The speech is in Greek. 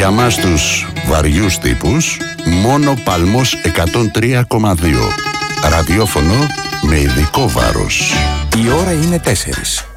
Για μας τους βαριούς τύπους, μόνο Παλμός 103,2. Ραδιόφωνο με ειδικό βάρος. Η ώρα είναι 4.